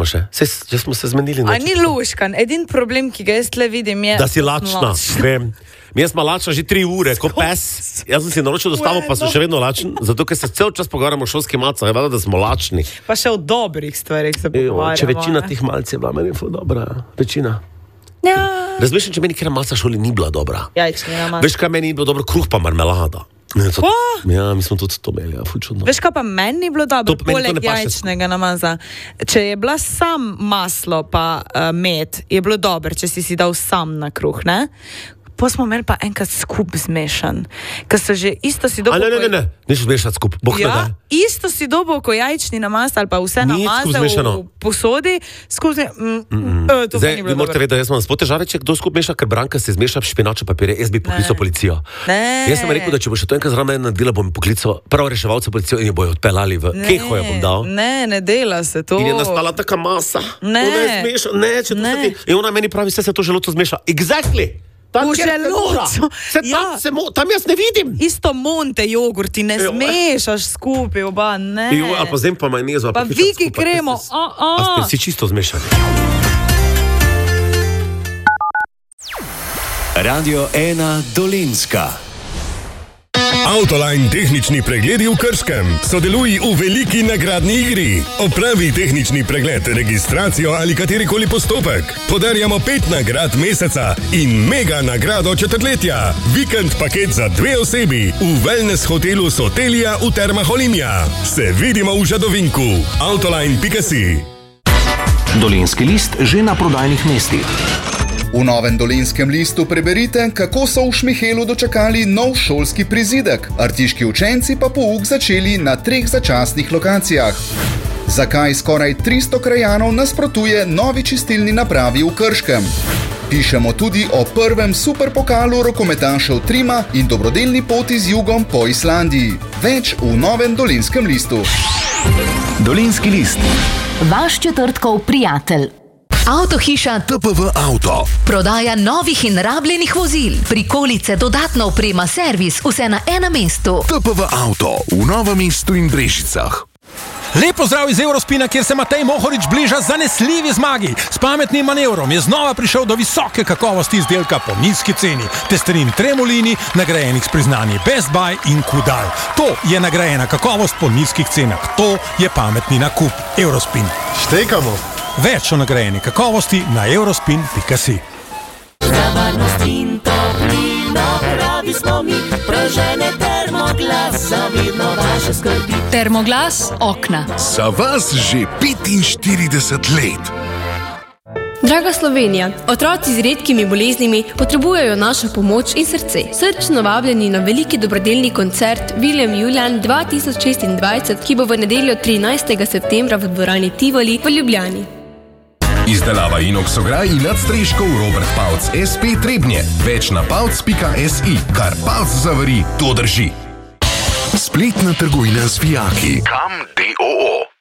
še? Že smo se zmenili. A ni luškan. Edin problem, ki ga jaz tle vidim, je... Da si lačna. Vem. Jaz sem lačna že 3 ure, ko pes. Jaz sem si naročil dostavo, pa sem še vedno lačen, zato ker se cel čas pogovarjamo o šolskih macah, je da smo lačni. Pa še o dobrih stvarih se pogovarjamo. Če večina teh malc je bila meni dobra. Večina. Ja. Razmišljam, če meni kera malca šoli ni bila dobra. Jajčnina maca. Veš, kaj meni ni bilo dobro? Kruh pa marmelada. Ja, mi smo tudi to imeli, ful čudno. Veš, kaj pa meni ni bilo dobro, poleg jajčnega namaza? Če je bila sam maslo pa med, je bilo dobro, če si dal sam na kruh, ne? Pa smo imeli pa enkrat skup zmešan. Ker so že isto si dobo... Ne, niso zmešati skup. Ja, isto si dobo, ko jajčni namaz ali pa vse namaze v posodi. Skup zmešano. Zdaj, vi morate vedeti, da jaz imam spod težave, če kdo skup meša, ker Branka se zmeša špinačo papirje, jaz bi poklical policijo. Jaz sem rekel, da če bo še to enkrat zraven naredila, bom poklical prvo reševalce policijo in jo bojo odpeljali v keho, jo bom dal. Ne dela se to. In je nastala taka masa. Ne, če to se ti... In ona meni pravi, vse se to želoto zmeša. Exactly! Tam jaz ne vidim. Isto monte jogurti ne zmešaš skupaj, oba, ne. Ali pa zdaj pa majnezo. Pa viki kremo. A ste si čisto zmešali. Radio 1 Dolenjska. Autoline tehnični pregledi v Krškem. Sodeluj v veliki nagradni igri. Opravi tehnični pregled, registracijo ali katerikoli postopek. Podarjamo 5 nagrad meseca in mega nagrado četrtletja. Vikend paket za 2 osebi v wellness hotelu Sotelija v Termah Olimja. Se vidimo v Žadovinku. Autoline.si. Dolenjski list že na prodajnih mestih. V Novem Dolenjskem listu preberite, kako so v Šmihelu dočakali nov šolski prizidek. Artiški učenci pa pouk začeli na 3 začasnih lokacijah. Zakaj skoraj 300 krajanov nasprotuje novi čistilni napravi v Krškem? Pišemo tudi o prvem superpokalu rokometašev Trima in dobrodelni poti z jugom po Islandiji. Več v Novem Dolenjskem listu. Dolenjski list. Vaš četrtkov prijatelj. Avtohiša TPV Auto. Prodaja novih in rabljenih vozil, prikolice, dodatna oprema, servis, vse na enem mestu. TPV Auto v Novem mestu in Brežicah. Lep pozdrav iz Eurospina, kjer se Matej Mohorič bliža zanesljivi zmagi. S pametnim manevrom je znova prišel do visoke kakovosti izdelka po nizki ceni. Testerin Tremolini, nagrajenih s priznanji Best Buy in Kudal. To je nagrajena kakovost po nizkih cenah. To je pametni nakup. Eurospin. Štekamo. Več o nagrajeni kakovosti na eurospin.si. Zavarnost in toplino, pravi smo mi, pražene Termoglas, zavidno vaše skrbi. Termoglas okna. Za vas že 45 let. Draga Slovenija, otroci z redkimi boleznimi potrebujejo našo pomoč in srce. Srčno vabljeni na veliki dobrodelni koncert William Julian 2026, ki bo v nedeljo 13. septembra v dvorani Tivoli v Ljubljani. Izdelava inoksograj in nadstreškov Robert Pavc SP Trebnje. Več na pavc.si. Kar Pavc zavari, to drži. Spletna trgovina z vijaki. Kam DOO.